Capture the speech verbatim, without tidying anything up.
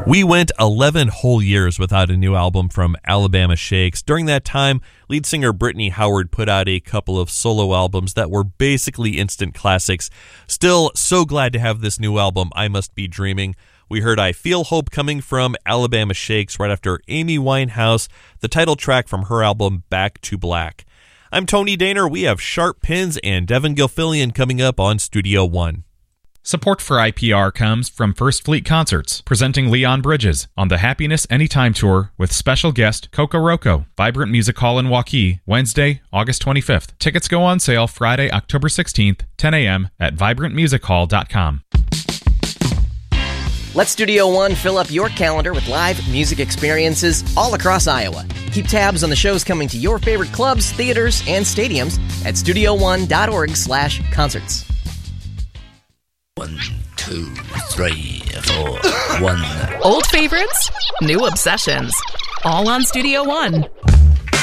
We went eleven whole years without a new album from Alabama Shakes. During that time, lead singer Brittany Howard put out a couple of solo albums that were basically instant classics. Still, so glad to have this new album, I Must Be Dreaming. We heard I Feel Hope coming from Alabama Shakes right after Amy Winehouse, the title track from her album Back to Black. I'm Tony Daner. We have Sharp Pins and Devin Gilfillian coming up on Studio One. Support for I P R comes from First Fleet Concerts, presenting Leon Bridges on the Happiness Anytime Tour with special guest Coco Roco, Vibrant Music Hall in Waukee, Wednesday, August twenty-fifth. Tickets go on sale Friday, October sixteenth, ten a.m. at vibrant music hall dot com. Let Studio One fill up your calendar with live music experiences all across Iowa. Keep tabs on the shows coming to your favorite clubs, theaters, and stadiums at studio one dot org slash concerts. One, two, three, four, one. Old favorites, new obsessions, all on Studio One.